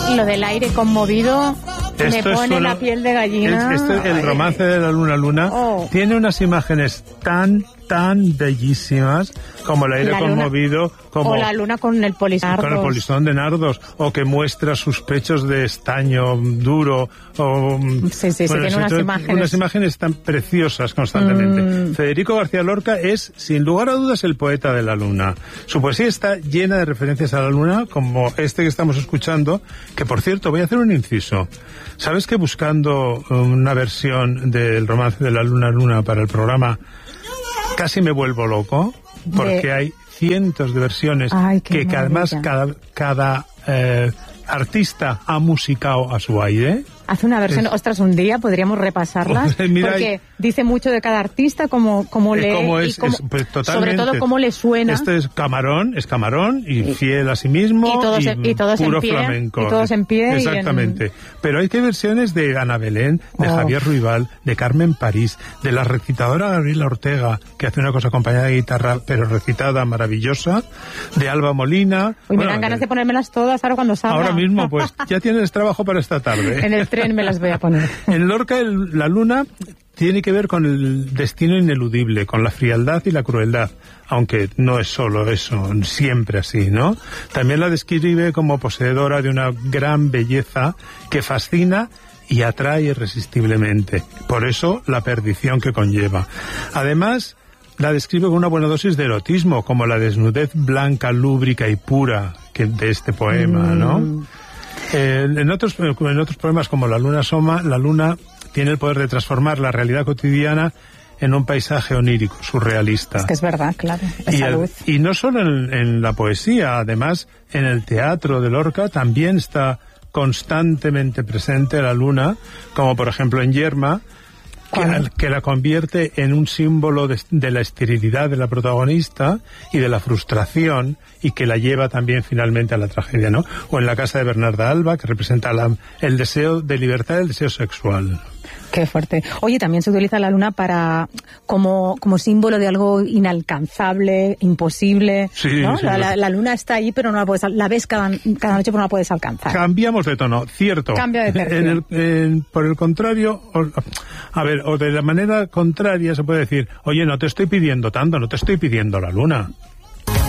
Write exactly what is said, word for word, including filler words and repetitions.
Lo del aire conmovido Esto me pone solo, la piel de gallina. Es, este, el romance de la luna luna oh. tiene unas imágenes tan, tan bellísimas como el aire la conmovido, luna, como o la luna con el polizón. Con el polizón de nardos, o que muestra sus pechos de estaño duro, o... Sí, sí, bueno, sí, tiene unas imágenes. Unas imágenes tan preciosas constantemente. Mm. Federico García Lorca es, sin lugar a dudas, el poeta de la luna. Su poesía está llena de referencias a la luna, como este que estamos escuchando, que, por cierto, voy a hacer un inciso. ¿Sabes que buscando una versión del romance de la luna luna para el programa casi me vuelvo loco? Porque de... hay cientos de versiones. Ay, que maravilla. Además cada, cada eh, artista ha musicado a su aire. Hace una versión, es... ostras, un día podríamos repasarlas, Mira, porque hay... dice mucho de cada artista, cómo, cómo lee, cómo es, y cómo, es, pues, sobre todo cómo le suena. Este es Camarón, es Camarón, y, y fiel a sí mismo, y todos, y, en, y todos puro en pie, flamenco. Y todos en pie. Exactamente. En... Pero hay que versiones de Ana Belén, de oh. Javier Ruibal, de Carmen París, de la recitadora Gabriela Ortega, que hace una cosa acompañada de guitarra, pero recitada maravillosa, de Alba Molina. Uy, me bueno, dan ganas de... de ponérmelas todas ahora cuando salga. Ahora mismo, pues, ya tienes trabajo para esta tarde. En el tren me las voy a poner. En Lorca, el, la luna tiene que ver con el destino ineludible, con la frialdad y la crueldad, aunque no es solo eso, siempre así, ¿no? También la describe como poseedora de una gran belleza que fascina y atrae irresistiblemente. Por eso, la perdición que conlleva. Además, la describe con una buena dosis de erotismo, como la desnudez blanca, lúbrica y pura que, de este poema, ¿no? Mm. Eh, en, otros, en otros poemas como La luna asoma, la luna tiene el poder de transformar la realidad cotidiana en un paisaje onírico, surrealista. Es que es verdad, claro. Y, el, y no solo en, en la poesía, además en el teatro de Lorca también está constantemente presente la luna, como por ejemplo en Yerma, que, que la convierte en un símbolo de, de la esterilidad de la protagonista y de la frustración, y que la lleva también finalmente a la tragedia, ¿no? O en La casa de Bernarda Alba, que representa la, el deseo de libertad y el deseo sexual. Qué fuerte. Oye, también se utiliza la luna para como, como símbolo de algo inalcanzable, imposible, sí, ¿no? Sí, la, la, la luna está ahí, pero no la puedes, la ves cada, cada noche, pero no la puedes alcanzar. Cambiamos de tono, cierto. Cambio de perfil. En el, en, por el contrario, o, a ver, o de la manera contraria se puede decir, oye, no te estoy pidiendo tanto, no te estoy pidiendo la luna.